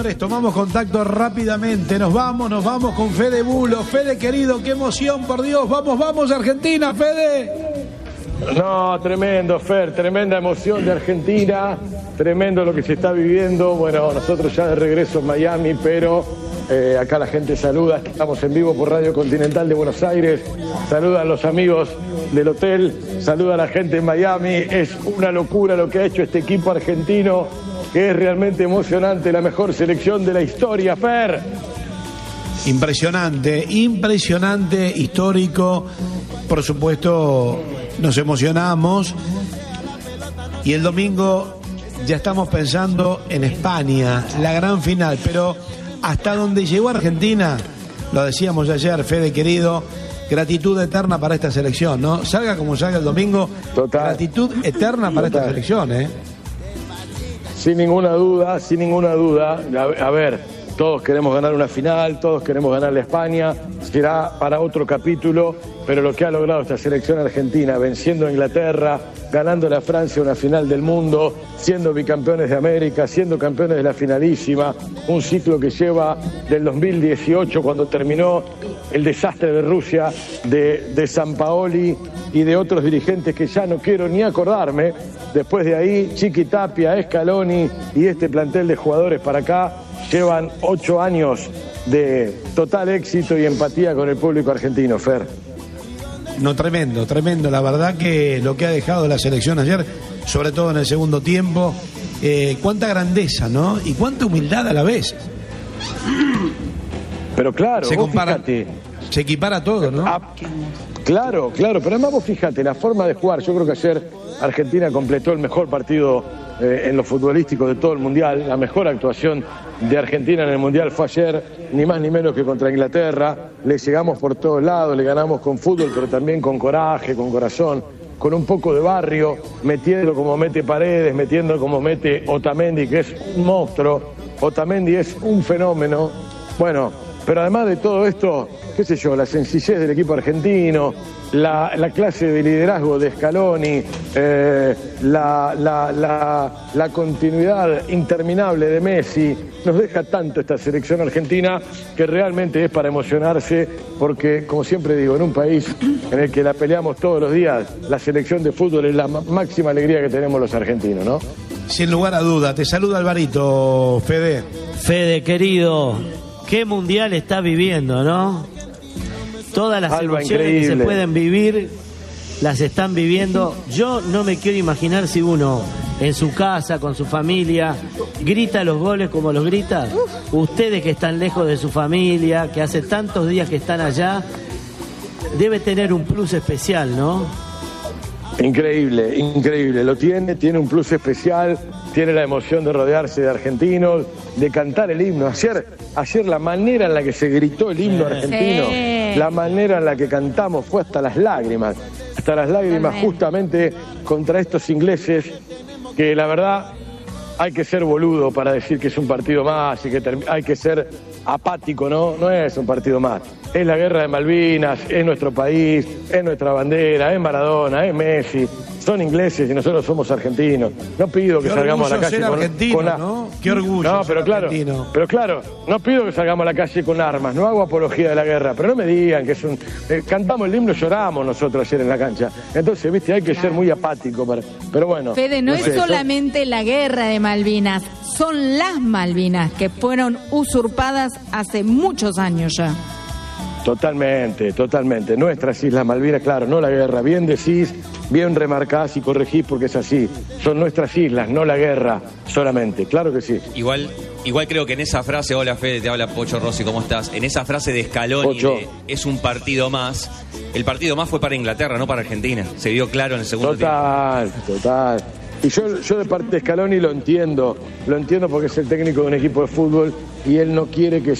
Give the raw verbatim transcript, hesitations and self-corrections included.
señores, tomamos contacto rápidamente. Nos vamos, nos vamos con Fede Bulo. Fede, querido, qué emoción, por Dios. Vamos, vamos, Argentina, Fede. No, tremendo, Fer, tremenda emoción de Argentina, tremendo lo que se está viviendo. Bueno, nosotros ya de regreso en Miami, pero eh, acá la gente saluda, estamos en vivo por Radio Continental de Buenos Aires, saluda a los amigos del hotel, saluda a la gente en Miami. Es una locura lo que ha hecho este equipo argentino, que es realmente emocionante, la mejor selección de la historia, Fer. Impresionante, impresionante, histórico, por supuesto. Nos emocionamos y el domingo ya estamos pensando en España, la gran final, pero hasta donde llegó Argentina, lo decíamos ayer, Fede querido, gratitud eterna para esta selección, ¿no? Salga como salga el domingo, total, gratitud eterna para total. Esta selección, ¿eh? Sin ninguna duda, sin ninguna duda. A, a ver, todos queremos ganar una final, todos queremos ganarle a España, será para otro capítulo, pero lo que ha logrado esta selección argentina, venciendo a Inglaterra, ganándole a Francia una final del mundo, siendo bicampeones de América, siendo campeones de la finalísima, un ciclo que lleva del dos mil dieciocho, cuando terminó el desastre de Rusia, de, de Sampaoli y de otros dirigentes que ya no quiero ni acordarme. Después de ahí, Chiqui Tapia, Scaloni y este plantel de jugadores para acá, llevan ocho años de total éxito y empatía con el público argentino, Fer. No, tremendo, tremendo. La verdad que lo que ha dejado la selección ayer, sobre todo en el segundo tiempo, eh, cuánta grandeza, ¿no? Y cuánta humildad a la vez. Pero claro, se vos compara, fíjate, se equipara todo, ¿no? Ah, claro, claro, pero además vos fíjate, la forma de jugar, yo creo que ayer Argentina completó el mejor partido eh, en lo futbolístico de todo el Mundial. La mejor actuación de Argentina en el Mundial fue ayer, ni más ni menos que contra Inglaterra. Le llegamos por todos lados, le ganamos con fútbol, pero también con coraje, con corazón, con un poco de barrio, metiendo como mete Paredes, metiendo como mete Otamendi, que es un monstruo. Otamendi es un fenómeno. Bueno, pero además de todo esto, qué sé yo, la sencillez del equipo argentino, la, la clase de liderazgo de Scaloni, eh, la, la, la, la continuidad interminable de Messi, nos deja tanto esta selección argentina que realmente es para emocionarse, porque, como siempre digo, en un país en el que la peleamos todos los días, la selección de fútbol es la máxima alegría que tenemos los argentinos, ¿no? Sin lugar a duda. Te saluda Alvarito, Fede. Fede, querido, qué mundial está viviendo, ¿no? Todas las Alba, emociones increíble. que se pueden vivir las están viviendo. Yo no me quiero imaginar si uno en su casa, con su familia, grita los goles como los grita. Ustedes que están lejos de su familia, que hace tantos días que están allá, debe tener un plus especial, ¿no? Increíble, increíble, lo tiene, tiene un plus especial, tiene la emoción de rodearse de argentinos, de cantar el himno. Ayer, ayer la manera en la que se gritó el himno argentino, sí. La manera en la que cantamos fue hasta las lágrimas, hasta las lágrimas justamente contra estos ingleses, que la verdad hay que ser boludo para decir que es un partido más y que hay que ser apático, ¿no? No es un partido más. Es la guerra de Malvinas, es nuestro país, es nuestra bandera, es Maradona, es Messi. Son ingleses y nosotros somos argentinos. No pido que Qué salgamos a la calle ser con, argentino, con la... ¿no? Qué orgullo. No, pero claro, argentino. pero claro, no pido que salgamos a la calle con armas, no hago apología de la guerra, pero no me digan que es un... Eh, cantamos el himno y lloramos nosotros ayer en la cancha. Entonces, viste, hay que claro. ser muy apático para... Pero bueno... Fede, no, no es sé, solamente son... la guerra de Malvinas, son las Malvinas que fueron usurpadas hace muchos años ya. Totalmente, totalmente. Nuestras Islas Malvinas, claro, no la guerra. Bien decís, bien remarcás y corregís porque es así. Son nuestras islas, no la guerra solamente. Claro que sí. Igual, igual creo que en esa frase, hola Fede, te habla Pocho Rossi, ¿cómo estás? En esa frase de Scaloni, de, es un partido más. El partido más fue para Inglaterra, no para Argentina. Se vio claro en el segundo total, tiempo. Total, total. Y yo, yo de parte de Scaloni lo entiendo. Lo entiendo porque es el técnico de un equipo de fútbol y él no quiere que